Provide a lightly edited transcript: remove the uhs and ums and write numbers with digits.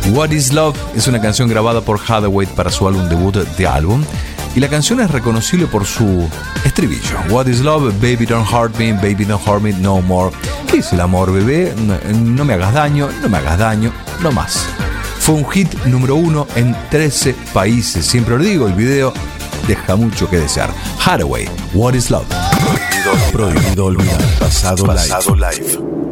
What is Love es una canción grabada por Hathaway para su álbum debut de álbum, y la canción es reconocible por su estribillo. What is love? Baby don't hurt me, baby don't hurt me no more. ¿Qué es el amor, bebé? No me hagas daño, no me hagas daño, no más. Fue un hit número 1 en 13 países. Siempre lo digo, el video deja mucho que desear. Hathaway, What is Love. Prohibido olvidar. Pasado live.